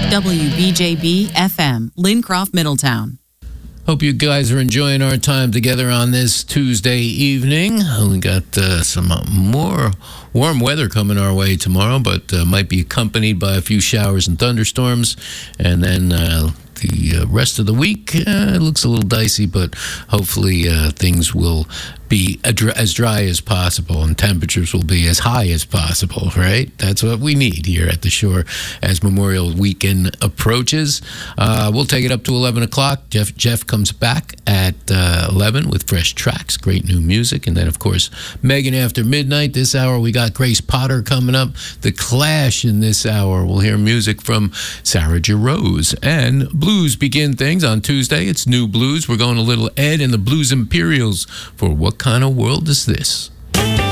WBJB FM, Lincroft, Middletown. Hope you guys are enjoying our time together on this Tuesday evening. We got some more warm weather coming our way tomorrow, but might be accompanied by a few showers and thunderstorms. And then the rest of the week, it looks a little dicey, but hopefully things will be as dry as possible and temperatures will be as high as possible, right? That's what we need here at the shore as Memorial Weekend approaches. We'll take it up to 11 o'clock. Jeff comes back at 11 with fresh tracks, great new music. And then, of course, Megan after midnight. This hour, we got Grace Potter coming up. The Clash in this hour. We'll hear music from Sarah Jarosz. And blues begin things on Tuesday. It's new blues. We're going a little Ed and the Blues Imperials for What Kind of World Is This?